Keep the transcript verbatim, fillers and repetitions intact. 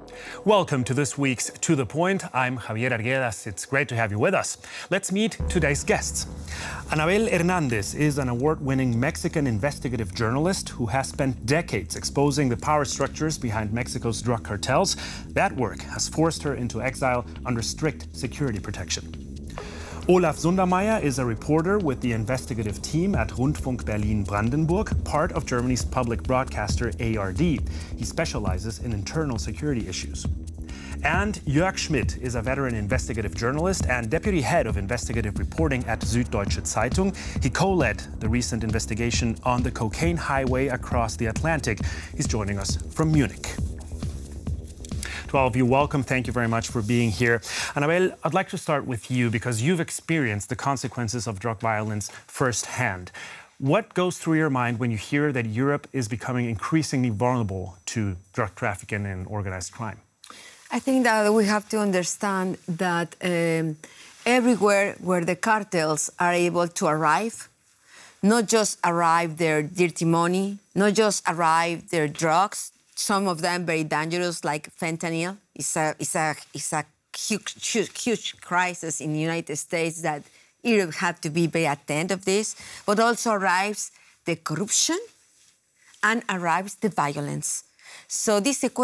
Welcome to this week's To The Point. I'm Javier Arguedas. It's great to have you with us. Let's meet today's guests. Anabel Hernández is an award-winning Mexican investigative journalist who has spent decades exposing the power structures behind Mexico's drug cartels. That work has forced her into exile under strict security protection. Olaf Sundermeier is a reporter with the investigative team at Rundfunk Berlin-Brandenburg, part of Germany's public broadcaster A R D. He specializes in internal security issues. And Jörg Schmidt is a veteran investigative journalist and deputy head of investigative reporting at Süddeutsche Zeitung. He co-led the recent investigation on the cocaine highway across the Atlantic. He's joining us from Munich. To all of you, welcome. Thank you very much for being here. Anabel, I'd like to start with you because you've experienced the consequences of drug violence firsthand. What goes through your mind when you hear that Europe is becoming increasingly vulnerable to drug trafficking and organized crime? I think that we have to understand that um, everywhere where the cartels are able to arrive, not just arrive their dirty money, not just arrive their drugs, some of them very dangerous, like fentanyl. It's a, it's a, it's a huge, huge, huge crisis in the United States that Europe had to be very attentive of this, but also arrives the corruption and arrives the violence. So this equation